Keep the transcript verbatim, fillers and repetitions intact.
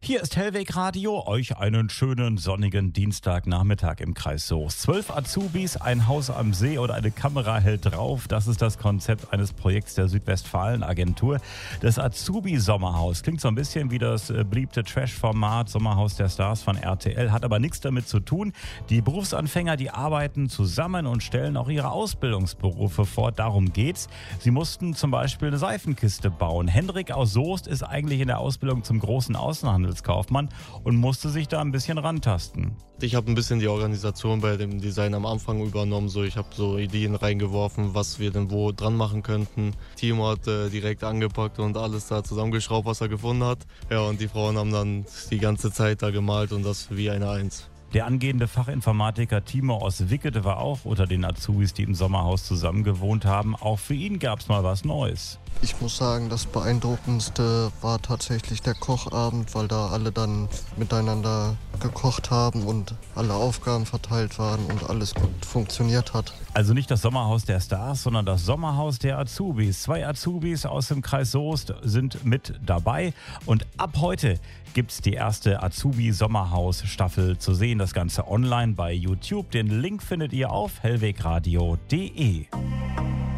Hier ist Hellweg Radio, euch einen schönen sonnigen Dienstagnachmittag im Kreis Soest. Zwölf Azubis, ein Haus am See und eine Kamera hält drauf. Das ist das Konzept eines Projekts der Südwestfalen-Agentur. Das Azubi-Sommerhaus klingt so ein bisschen wie das beliebte Trash-Format Sommerhaus der Stars von R T L, hat aber nichts damit zu tun. Die Berufsanfänger, die arbeiten zusammen und stellen auch ihre Ausbildungsberufe vor. Darum geht's. Sie mussten zum Beispiel eine Seifenkiste bauen. Hendrik aus Soest ist eigentlich in der Ausbildung zum großen Außenhandelskaufmann und musste sich da ein bisschen rantasten. Ich habe ein bisschen die Organisation bei dem Design am Anfang übernommen. So, ich habe so Ideen reingeworfen, was wir denn wo dran machen könnten. Timo hat äh, direkt angepackt und alles da zusammengeschraubt, was er gefunden hat. Ja, und die Frauen haben dann die ganze Zeit da gemalt und das wie eine Eins. Der angehende Fachinformatiker Timo aus Wickede war auch unter den Azubis, die im Sommerhaus zusammen gewohnt haben. Auch für ihn gab es mal was Neues. Ich muss sagen, das Beeindruckendste war tatsächlich der Kochabend, weil da alle dann miteinander gekocht haben und alle Aufgaben verteilt waren und alles gut funktioniert hat. Also nicht das Sommerhaus der Stars, sondern das Sommerhaus der Azubis. Zwei Azubis aus dem Kreis Soest sind mit dabei und ab heute gibt es die erste Azubi-Sommerhaus-Staffel zu sehen. Das Ganze online bei YouTube. Den Link findet ihr auf hellwegradio punkt de.